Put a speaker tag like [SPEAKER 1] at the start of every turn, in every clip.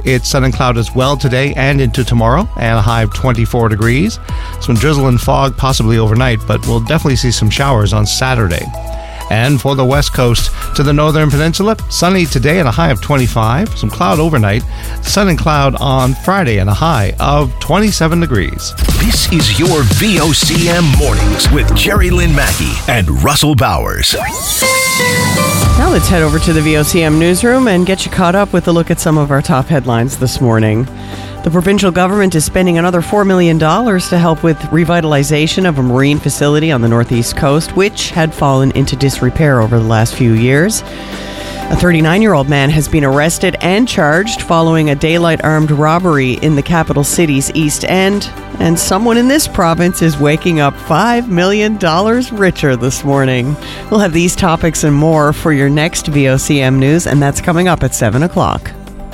[SPEAKER 1] It's sun and cloud as well today and into tomorrow, and a high of 24 degrees. Some drizzle and fog possibly overnight, but we'll definitely see some showers on Saturday. And for the west coast to the northern peninsula, sunny today and a high of 25. Some cloud overnight, sun and cloud on Friday and a high of 27 degrees.
[SPEAKER 2] This is your VOCM Mornings with Jerry Lynn Mackey and Russell Bowers.
[SPEAKER 3] Now let's head over to the VOCM newsroom and get you caught up with a look at some of our top headlines this morning. The provincial government is spending another $4 million to help with revitalization of a marine facility on the northeast coast, which had fallen into disrepair over the last few years. A 39-year-old man has been arrested and charged following a daylight armed robbery in the capital city's East End. And someone in this province is waking up $5 million richer this morning. We'll have these topics and more for your next VOCM News, and that's coming up at 7 o'clock.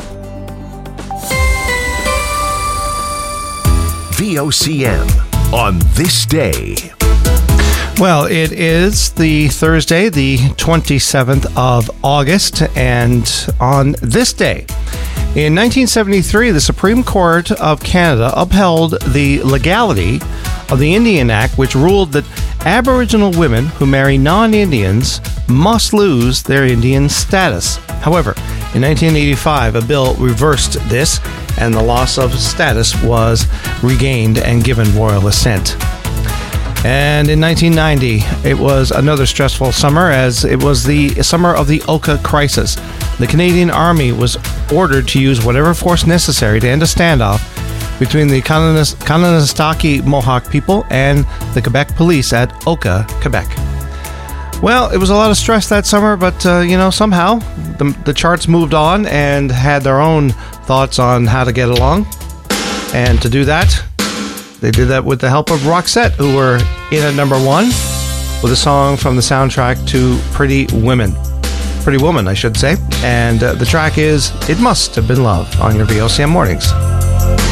[SPEAKER 2] VOCM on this day.
[SPEAKER 1] Well, it is the Thursday, the 27th of August, and on this day, in 1973, the Supreme Court of Canada upheld the legality of the Indian Act, which ruled that Aboriginal women who marry non-Indians must lose their Indian status. However, in 1985, a bill reversed this, and the loss of status was regained and given royal assent. And in 1990, it was another stressful summer, as it was the summer of the Oka crisis. The Canadian Army was ordered to use whatever force necessary to end a standoff between the Kanesatake Mohawk people and the Quebec police at Oka, Quebec. Well, it was a lot of stress that summer, but, somehow the charts moved on and had their own thoughts on how to get along. And to do that, they did that with the help of Roxette, who were in at number one with a song from the soundtrack to Pretty Woman, I should say. And the track is It Must Have Been Love on your VOCM Mornings.